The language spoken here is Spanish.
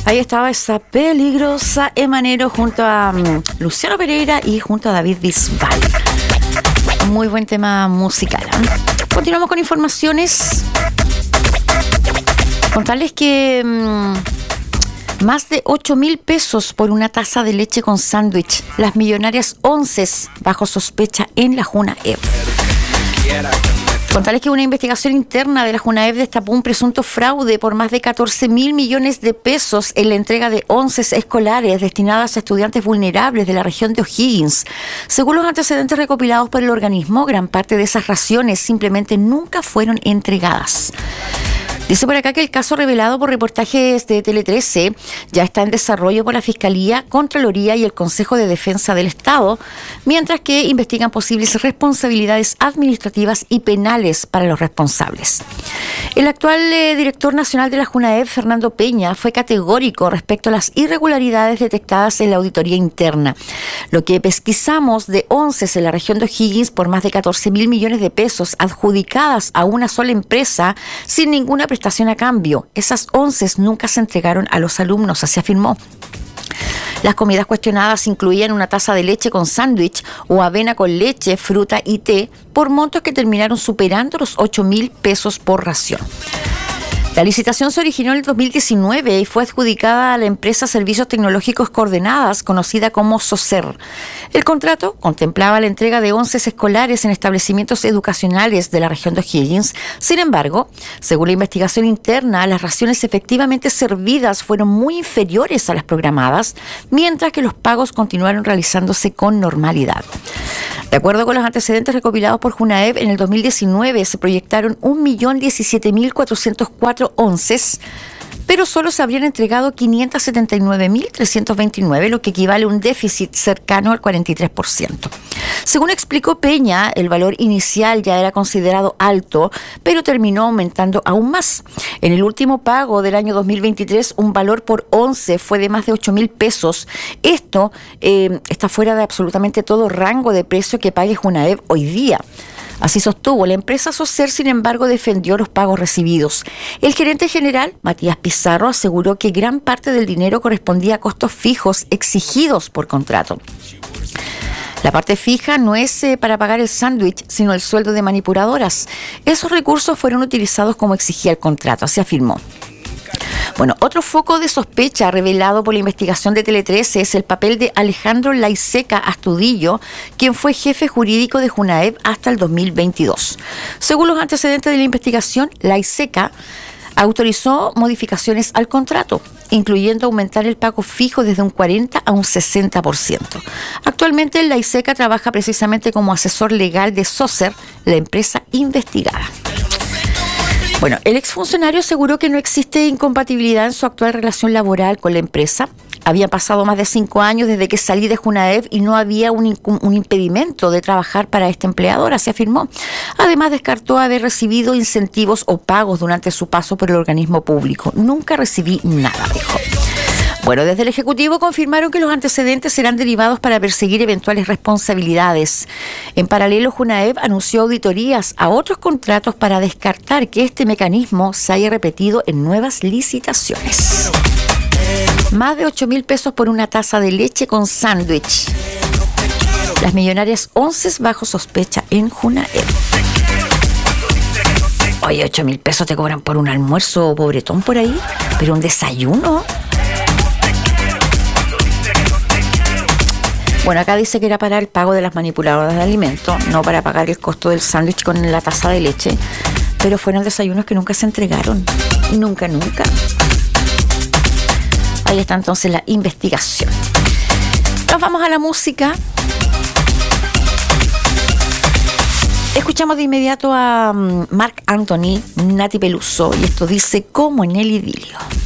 Ahí estaba esa peligrosa Emanero junto a Luciano Pereira y junto a David Bisbal. Muy buen tema musical, ¿eh? Continuamos con informaciones. Contarles que más de 8.000 pesos por una taza de leche con sándwich. Las millonarias 11 bajo sospecha en la Junaev. Contarles que una investigación interna de la Junaev destapó un presunto fraude por más de 14.000 millones de pesos en la entrega de 11 escolares destinadas a estudiantes vulnerables de la región de O'Higgins. Según los antecedentes recopilados por el organismo, gran parte de esas raciones simplemente nunca fueron entregadas. Dice por acá que el caso revelado por reportajes de Tele 13 ya está en desarrollo por la Fiscalía, Contraloría y el Consejo de Defensa del Estado, mientras que investigan posibles responsabilidades administrativas y penales para los responsables. El actual director nacional de la Junaev, Fernando Peña, fue categórico respecto a las irregularidades detectadas en la auditoría interna. Lo que pesquisamos de 11 en la región de O'Higgins por más de 14.000 millones de pesos adjudicadas a una sola empresa sin ninguna prestación a cambio. Esas 11 nunca se entregaron a los alumnos, así afirmó. Las comidas cuestionadas incluían una taza de leche con sándwich o avena con leche, fruta y té por montos que terminaron superando los 8.000 pesos por ración. La licitación se originó en el 2019 y fue adjudicada a la empresa Servicios Tecnológicos Coordenadas, conocida como SOCER. El contrato contemplaba la entrega de 11 escolares en establecimientos educacionales de la región de O'Higgins. Sin embargo, según la investigación interna, las raciones efectivamente servidas fueron muy inferiores a las programadas, mientras que los pagos continuaron realizándose con normalidad. De acuerdo con los antecedentes recopilados por Junaev, en el 2019 se proyectaron 1.017.404 onces, pero solo se habrían entregado 579.329, lo que equivale a un déficit cercano al 43%. Según explicó Peña, el valor inicial ya era considerado alto, pero terminó aumentando aún más. En el último pago del año 2023, un valor por once fue de más de 8.000 pesos. Esto está fuera de absolutamente todo rango de precio que pague Junaev hoy día. Así sostuvo. La empresa SOCER, sin embargo, defendió los pagos recibidos. El gerente general, Matías Pizarro, aseguró que gran parte del dinero correspondía a costos fijos exigidos por contrato. La parte fija no es para pagar el sándwich, sino el sueldo de manipuladoras. Esos recursos fueron utilizados como exigía el contrato, así afirmó. Bueno, otro foco de sospecha revelado por la investigación de Tele 13 es el papel de Alejandro Laiseca Astudillo, quien fue jefe jurídico de Junaev hasta el 2022. Según los antecedentes de la investigación, Laiseca autorizó modificaciones al contrato, incluyendo aumentar el pago fijo desde un 40% a un 60%. Actualmente, Laiseca trabaja precisamente como asesor legal de SOCER, la empresa investigada. Bueno, el exfuncionario aseguró que no existe incompatibilidad en su actual relación laboral con la empresa. Habían pasado más de 5 años desde que salí de Junaev y no había un impedimento de trabajar para este empleador, así afirmó. Además, descartó haber recibido incentivos o pagos durante su paso por el organismo público. Nunca recibí nada, dijo. Bueno, desde el Ejecutivo confirmaron que los antecedentes serán derivados para perseguir eventuales responsabilidades. En paralelo, Junaev anunció auditorías a otros contratos para descartar que este mecanismo se haya repetido en nuevas licitaciones. Más de 8.000 pesos por una taza de leche con sándwich. Las millonarias 11 bajo sospecha en Junaev. Oye, 8.000 pesos te cobran por un almuerzo pobretón por ahí, pero un desayuno. Bueno, acá dice que era para el pago de las manipuladoras de alimentos, no para pagar el costo del sándwich con la taza de leche, pero fueron desayunos que nunca se entregaron. Nunca. Ahí está entonces la investigación. Nos vamos a la música. Escuchamos de inmediato a Marc Anthony, Nati Peluso, y esto dice Como en el idilio.